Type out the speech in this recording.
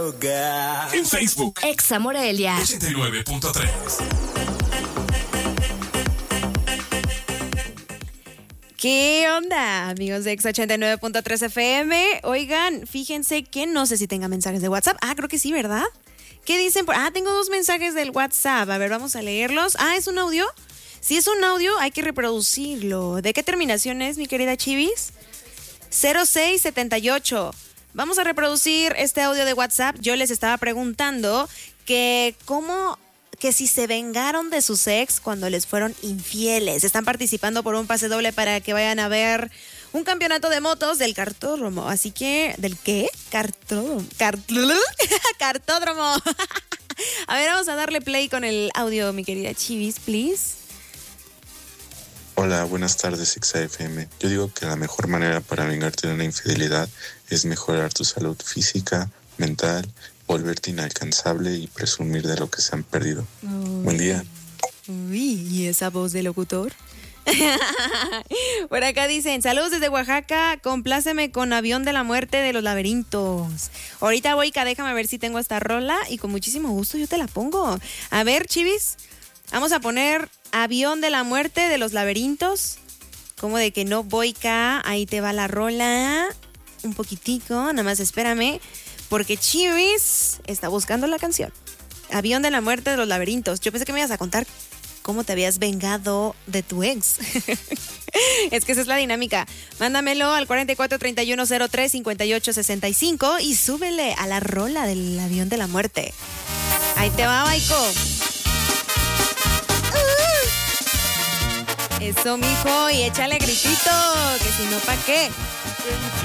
En Facebook, Exa Morelia 89.3. ¿Qué onda, amigos de Exa 89.3 FM? Oigan, fíjense que no sé si tenga mensajes de WhatsApp. Creo que sí, ¿verdad? ¿Qué dicen? Tengo 2 mensajes del WhatsApp. A ver, vamos a leerlos. ¿Es un audio? Si es un audio, hay que reproducirlo. ¿De qué terminación es, mi querida Chivis? 0678. Vamos a reproducir este audio de WhatsApp. Yo les estaba preguntando que si se vengaron de sus ex cuando les fueron infieles. Están participando por un pase doble para que vayan a ver un campeonato de motos del cartódromo. Así que, ¿del qué? Cartódromo. A ver, vamos a darle play con el audio, mi querida Chivis, please. Hola, buenas tardes, Exa FM. Yo digo que la mejor manera para vengarte de una infidelidad es mejorar tu salud física, mental, volverte inalcanzable y presumir de lo que se han perdido. Buen día. Uy, ¿y esa voz de locutor? Por acá dicen, saludos desde Oaxaca, compláceme con Avión de la Muerte de los Laberintos. Ahorita voy, déjame ver si tengo esta rola y con muchísimo gusto yo te la pongo. A ver, Chivis, vamos a poner Avión de la Muerte de los Laberintos. Como de que no voy acá, ahí te va la rola. Un poquitico, nada más espérame, porque Chivis está buscando la canción. Avión de la Muerte de los Laberintos. Yo pensé que me ibas a contar cómo te habías vengado de tu ex. Es que esa es la dinámica. Mándamelo al 4431035865 y súbele a la rola del Avión de la Muerte. Ahí te va, Baiko. Eso, mijo, y échale gritito, que si no, ¿pa' qué?